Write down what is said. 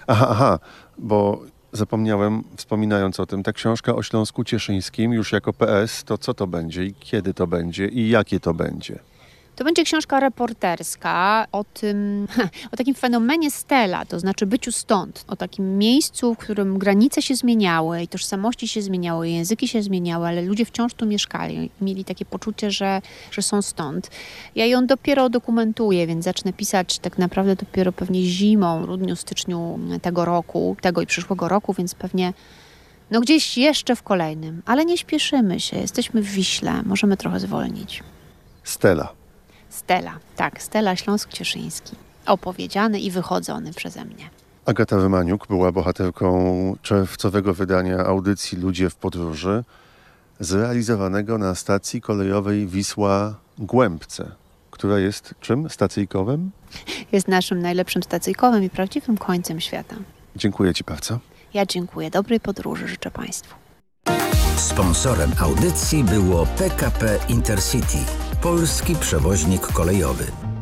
Aha, bo zapomniałem, wspominając o tym, ta książka o Śląsku Cieszyńskim już jako PS, to co to będzie i kiedy to będzie i jakie to będzie? To będzie książka reporterska o tym, o takim fenomenie Stella, to znaczy byciu stąd, o takim miejscu, w którym granice się zmieniały i tożsamości się zmieniały, języki się zmieniały, ale ludzie wciąż tu mieszkali i mieli takie poczucie, że są stąd. Ja ją dopiero dokumentuję, więc zacznę pisać tak naprawdę dopiero pewnie zimą, grudniu, styczniu tego roku, tego i przyszłego roku, więc pewnie gdzieś jeszcze w kolejnym. Ale nie śpieszymy się, jesteśmy w Wiśle, możemy trochę zwolnić. Stella. Stella, tak, Stella Śląsk Cieszyński. Opowiedziany i wychodzony przeze mnie. Agata Wymaniuk była bohaterką czerwcowego wydania audycji Ludzie w podróży, zrealizowanego na stacji kolejowej Wisła-Głębce, która jest czym? Stacyjkowym? Jest naszym najlepszym stacyjkowym i prawdziwym końcem świata. Dziękuję Ci bardzo. Ja dziękuję. Dobrej podróży życzę Państwu. Sponsorem audycji było PKP Intercity, polski przewoźnik kolejowy.